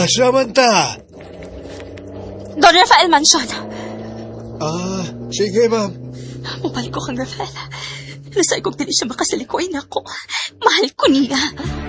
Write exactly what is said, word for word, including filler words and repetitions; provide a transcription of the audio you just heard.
Asa man ta? Don Rafael Mansion. Ah, sige ma'am. Mabalik ko kang Rafael. Nasay kong dili siya makasalikoy na ako. Mahal ko niya.